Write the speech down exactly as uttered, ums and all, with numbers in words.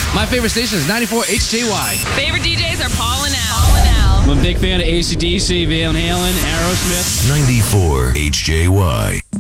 My favorite station is ninety-four H J Y. Favorite D Js are Paul and Al. Paul and Al. I'm a big fan of A C D C, Van Halen, Aerosmith. ninety-four H J Y.